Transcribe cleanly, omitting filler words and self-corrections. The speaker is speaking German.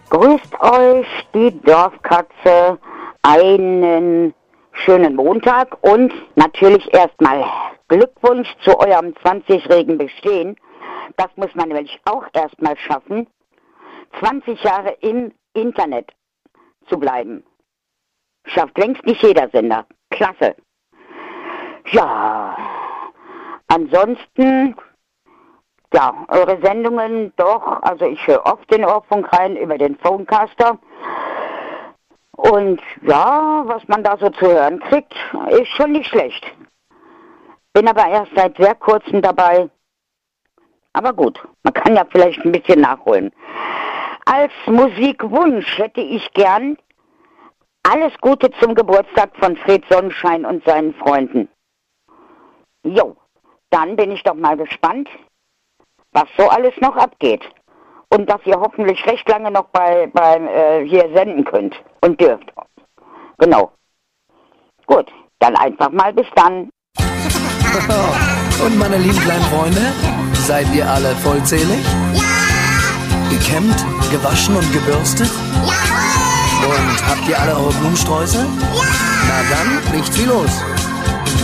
Grüßt euch die Dorfkatze, einen schönen Montag und natürlich erstmal Glückwunsch zu eurem 20-jährigen Bestehen. Das muss man nämlich auch erstmal schaffen, 20 Jahre im Internet zu bleiben. Schafft längst nicht jeder Sender. Klasse. Ja, ansonsten, ja, eure Sendungen doch, also ich höre oft den Ohrfunk rein über den Phonecaster. Und ja, was man da so zu hören kriegt, ist schon nicht schlecht. Bin aber erst seit sehr kurzem dabei. Aber gut, man kann ja vielleicht ein bisschen nachholen. Als Musikwunsch hätte ich gern alles Gute zum Geburtstag von Fred Sonnenschein und seinen Freunden. Jo, dann bin ich doch mal gespannt, was so alles noch abgeht. Und dass ihr hoffentlich recht lange noch beim hier senden könnt und dürft. Genau. Gut, dann einfach mal bis dann. Und meine lieben kleinen Freunde, seid ihr alle vollzählig? Ja! Gekämmt, gewaschen und gebürstet? Ja! Und habt ihr alle eure Blumensträuße? Ja! Na dann, nicht viel los.